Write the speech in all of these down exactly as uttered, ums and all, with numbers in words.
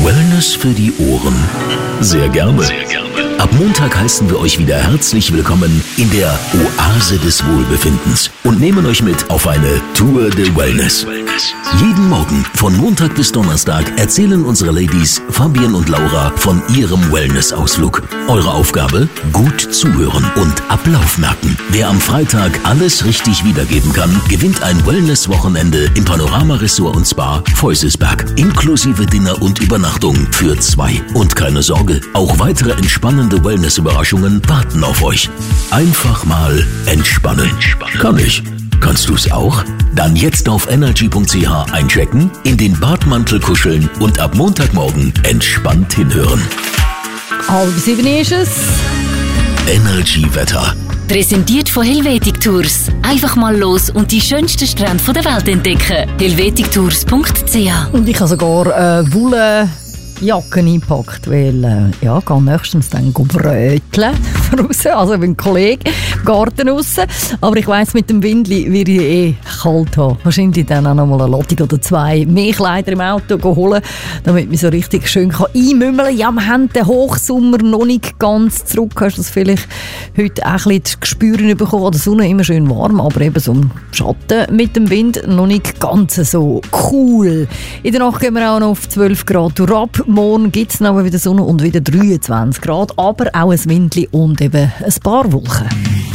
Wellness für die Ohren. Sehr gerne. Sehr gerne. Ab Montag heißen wir euch wieder herzlich willkommen in der Oase des Wohlbefindens und nehmen euch mit auf eine Tour de Wellness. Jeden Morgen von Montag bis Donnerstag erzählen unsere Ladies Fabian und Laura von ihrem Wellness-Ausflug. Eure Aufgabe? Gut zuhören und Ablauf merken. Wer am Freitag alles richtig wiedergeben kann, gewinnt ein Wellness-Wochenende im Panorama-Ressort und Spa Feusesberg. Inklusive Dinner und Übernachtung für zwei. Und keine Sorge, auch weitere entspannende Wellness-Überraschungen warten auf euch. Einfach mal entspannen. entspannen. Kann ich. Kannst du's auch? Dann jetzt auf energy punkt c h einchecken, in den Badmantel kuscheln und ab Montagmorgen entspannt hinhören. Halb sieben ist es. Energy-Wetter. Präsentiert von Helvetic Tours. Einfach mal los und die schönsten Strände der Welt entdecken. helvetic tours punkt c h. Und ich habe sogar äh, Wolle Jacken eingepackt, weil äh, ja, ich gehe nächstens dann bröteln draussen, also mit einem Kollegen im Garten raus. Aber ich weiss, mit dem Windli werde ich eh kalt haben. Wahrscheinlich dann auch noch mal eine Ladung oder zwei mehr Kleider im Auto holen, damit ich so richtig schön kann einmümmeln kann. Ja, wir haben den Hochsommer noch nicht ganz zurück. Hast du das vielleicht heute auch ein bisschen zu spüren bekommen? Die Sonne immer schön warm, aber eben so im Schatten mit dem Wind noch nicht ganz so cool. In der Nacht gehen wir auch noch auf zwölf Grad ab. Morgen gibt es noch wieder Sonne und wieder dreiundzwanzig Grad, aber auch ein Windli und eben ein paar Wolken.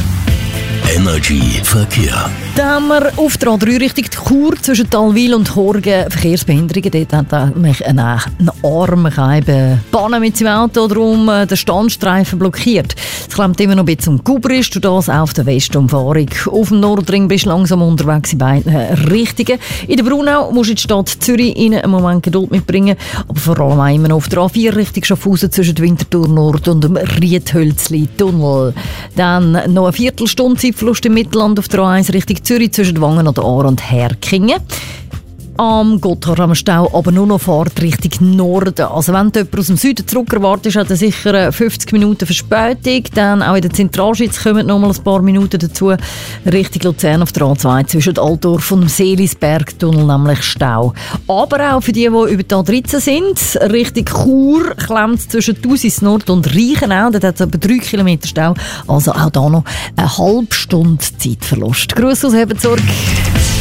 Energy Verkehr. Dann haben wir auf der A drei Richtung Chur zwischen Talwil und Horgen Verkehrsbehinderungen. Dort hat mich ein, ein Arm eben Bahnen mit seinem Auto drum den Standstreifen blockiert. Es klemmt immer noch ein bisschen um Gubrist, du das auf der Westumfahrung. Auf dem Nordring bist du langsam unterwegs in beiden Richtungen. In der Brunau musst du in die Stadt Zürich in einen Moment Geduld mitbringen, aber vor allem auch immer noch auf der A vier Richtung Schaffhausen zwischen Winterthur Nord und dem Riethölzli-Tunnel. Dann noch eine Viertelstunde Zeitverlust im Mittelland auf der A eins Richtung Zürich zwischen Wangen und Aar und Herkingen. Am Gotthard am Stau aber nur noch Fahrt Richtung Norden. Also wenn du jemanden aus dem Süden zurück erwartest, hat er sicher fünfzig Minuten Verspätung. Dann auch in der Zentralschweiz kommen noch mal ein paar Minuten dazu. Richtung Luzern auf der A zwei zwischen Altdorf und dem Seelisbergtunnel nämlich Stau. Aber auch für die, die über die A dreizehn sind, Richtung Chur klemmt es zwischen Thusis Nord und Reichenau. Dort hat es etwa drei Kilometer Stau. Also auch da noch eine halbe Stunde Zeitverlust. Grüß aus Hebensorg.